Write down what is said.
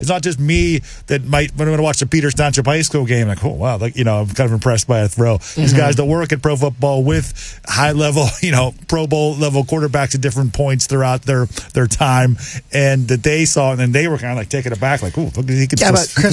not just me that might when I watch the Peters Township High School game, like, oh wow, like, I'm kind of impressed by a throw. These guys that work at pro football with high level, Pro Bowl level quarterbacks at different points throughout their time, and that they saw, and then they were kind of like taken aback, like, oh, look, he could. Yeah, but Chris,